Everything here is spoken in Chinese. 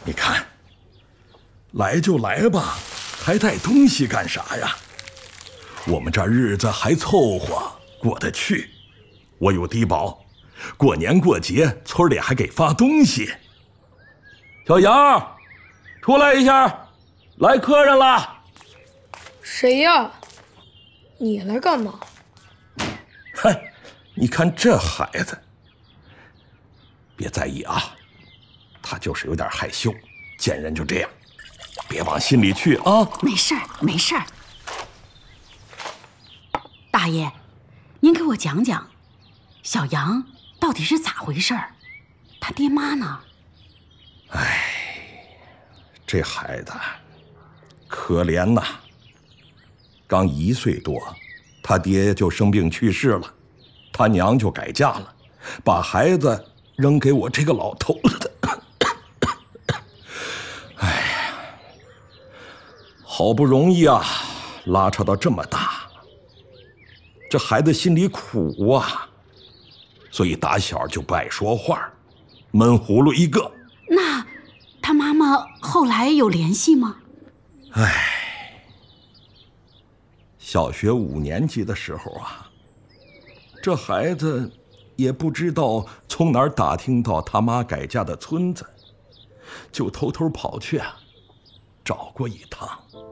你看，来就来吧，还带东西干啥呀？我们这日子还凑合过得去，我有低保，过年过节村里还给发东西。小杨，出来一下，来客人了。 谁呀？你来干嘛？ 嗨，你看这孩子，别在意啊，他就是有点害羞，见人就这样，别往心里去啊。 没事儿，没事儿。大爷，您给我讲讲，小杨到底是咋回事儿？他爹妈呢？ 哎，这孩子可怜呐，刚1岁多，他爹就生病去世了，他娘就改嫁了，把孩子扔给我这个老头子。哎呀，好不容易啊，拉扯到这么大，这孩子心里苦啊，所以打小就不爱说话，闷葫芦一个。 那他妈妈后来有联系吗？ 唉，小学5年级的时候啊，这孩子也不知道从哪儿打听到他妈改嫁的村子，就偷偷跑去找过一趟。